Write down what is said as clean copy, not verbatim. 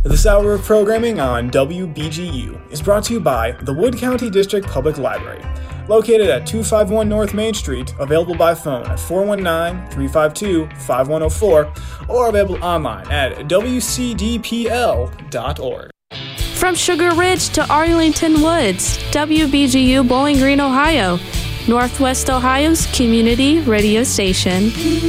This hour of programming on WBGU is brought to you by the Wood County District Public Library, located at 251 North Main Street, available by phone at 419-352-5104, or available online at wcdpl.org. From Sugar Ridge to Arlington Woods, WBGU Bowling Green, Ohio, Northwest Ohio's community radio station.